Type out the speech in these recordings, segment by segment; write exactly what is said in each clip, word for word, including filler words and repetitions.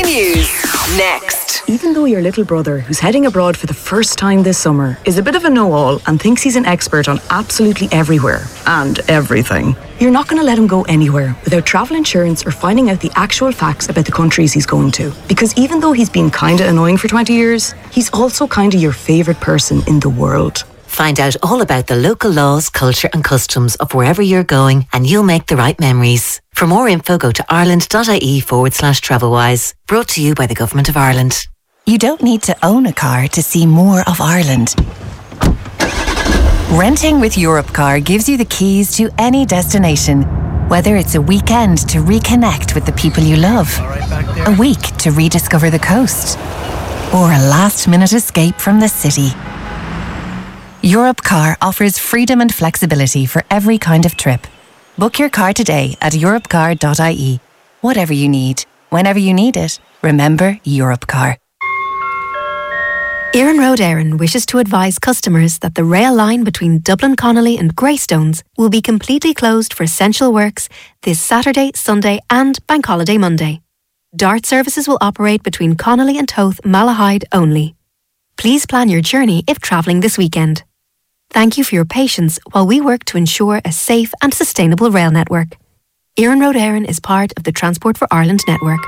continues next. Even though your little brother, who's heading abroad for the first time this summer, is a bit of a know-all and thinks he's an expert on absolutely everywhere and everything, you're not going to let him go anywhere without travel insurance or finding out the actual facts about the countries he's going to. Because even though he's been kinda annoying for twenty years, he's also kinda your favourite person in the world. Find out all about the local laws, culture and customs of wherever you're going and you'll make the right memories. For more info, go to ireland.ie forward slash travelwise. Brought to you by the Government of Ireland. You don't need to own a car to see more of Ireland. Renting with Europcar gives you the keys to any destination. Whether it's a weekend to reconnect with the people you love, a week to rediscover the coast, or a last-minute escape from the city. Europcar offers freedom and flexibility for every kind of trip. Book your car today at europcar dot I E. Whatever you need, whenever you need it, remember Europcar. Éireann Road Éireann wishes to advise customers that the rail line between Dublin Connolly and Greystones will be completely closed for essential works this Saturday, Sunday and Bank Holiday Monday. DART services will operate between Connolly and Toth Malahide only. Please plan your journey if travelling this weekend. Thank you for your patience while we work to ensure a safe and sustainable rail network. Éireann Road Éireann is part of the Transport for Ireland network.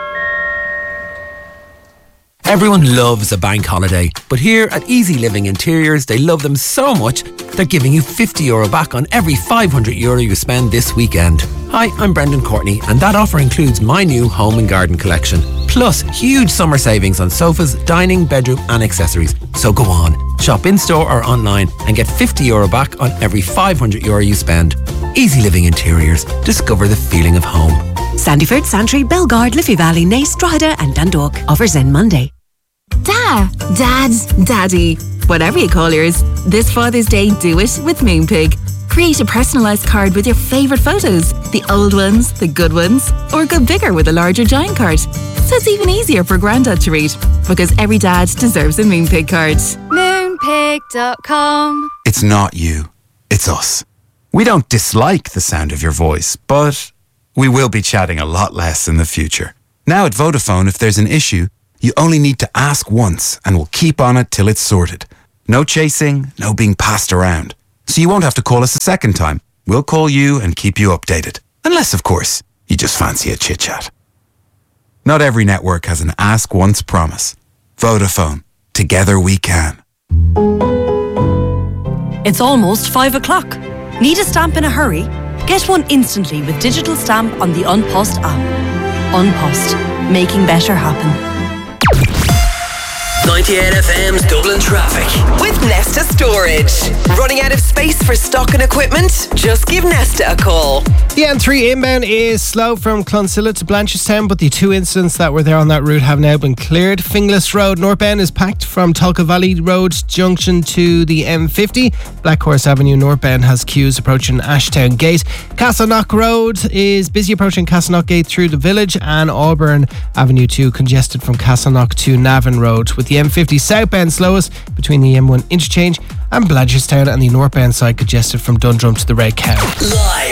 Everyone loves a bank holiday, but here at Easy Living Interiors, they love them so much, they're giving you fifty euro back on every five hundred euro you spend this weekend. Hi, I'm Brendan Courtney, and that offer includes my new home and garden collection. Plus, huge summer savings on sofas, dining, bedroom and accessories. So go on, shop in-store or online and get fifty euro back on every five hundred euro you spend. Easy Living Interiors. Discover the feeling of home. Sandyford, Santry, Belgard, Liffey Valley, Naas, Drogheda and Dundalk. Offers end Monday. Da, Dad, Daddy, whatever you call yours, this Father's Day do it with Moonpig. Create a personalised card with your favourite photos, the old ones, the good ones, or go bigger with a larger giant card. So it's even easier for Grandad to read, because every dad deserves a Moonpig card. Moonpig dot com. It's not you, it's us. We don't dislike the sound of your voice, but we will be chatting a lot less in the future. Now at Vodafone, if there's an issue, you only need to ask once and we'll keep on it till it's sorted. No chasing, no being passed around. So you won't have to call us a second time. We'll call you and keep you updated. Unless, of course, you just fancy a chit-chat. Not every network has an ask once promise. Vodafone. Together we can. It's almost five o'clock. Need a stamp in a hurry? Get one instantly with digital stamp on the An Post app. An Post. Making better happen. ninety-eight F M's Dublin Traffic with Nesta Storage. Running out of space for stock and equipment? Just give Nesta a call. The N three inbound is slow from Clonsilla to Blanchardstown, but the two incidents that were there on that route have now been cleared. Finglas Road northbound is packed from Tolka Valley Road junction to the M fifty. Black Horse Avenue northbound has queues approaching Ashtown Gate. Castleknock Road is busy approaching Castleknock Gate through the village, and Auburn Avenue two congested from Castleknock to Navan Road, with the M fifty southbound slowest between the M one interchange and Blanchardstown, and the northbound side congested from Dundrum to the Red Cow. Live